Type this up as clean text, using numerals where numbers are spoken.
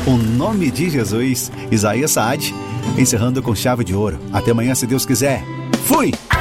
O nome de Jesus, Isaías Saad, encerrando com chave de ouro. Até amanhã, se Deus quiser. Fui!